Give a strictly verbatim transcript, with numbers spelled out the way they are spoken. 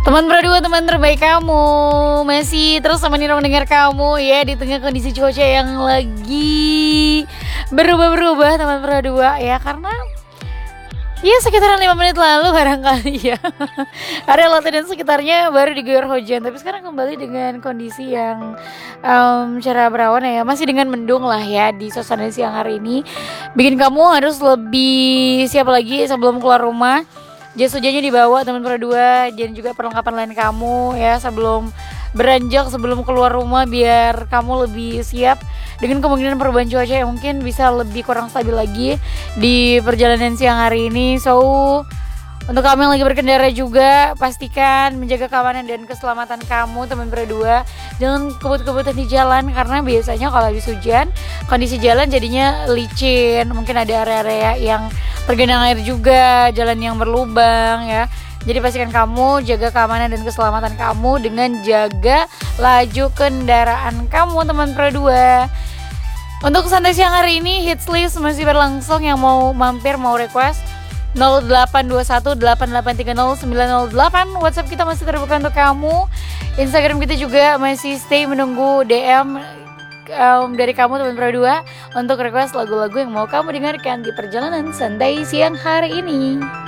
Teman berdua, teman terbaik kamu masih terus sama Nira mendengar kamu ya di tengah kondisi cuaca yang lagi berubah-berubah teman berdua ya, karena ya sekitaran lima menit lalu barangkali ya area Lotte dan sekitarnya baru diguyur hujan, tapi sekarang kembali dengan kondisi yang um, cerah berawan ya, masih dengan mendung lah ya di suasana siang hari ini, bikin kamu harus lebih siap lagi sebelum keluar rumah. Jas hujannya dibawa teman berdua, dan juga perlengkapan lain kamu ya sebelum beranjak, sebelum keluar rumah, biar kamu lebih siap dengan kemungkinan perubahan cuaca yang mungkin bisa lebih kurang stabil lagi di perjalanan siang hari ini. So untuk kamu yang lagi berkendara juga pastikan menjaga keamanan dan keselamatan kamu teman berdua. Jangan kebut-kebutan di jalan, karena biasanya kalau habis hujan kondisi jalan jadinya licin, mungkin ada area-area yang tergenang air juga, jalan yang berlubang ya. Jadi pastikan kamu jaga keamanan dan keselamatan kamu dengan jaga laju kendaraan kamu teman berdua. Untuk santai siang hari ini hits list masih berlangsung, yang mau mampir mau request nol delapan dua satu delapan delapan tiga nol sembilan nol delapan. WhatsApp kita masih terbuka untuk kamu. Instagram kita juga masih stay menunggu D M um, dari kamu teman berdua untuk request lagu-lagu yang mau kamu dengarkan di perjalanan santai siang hari ini.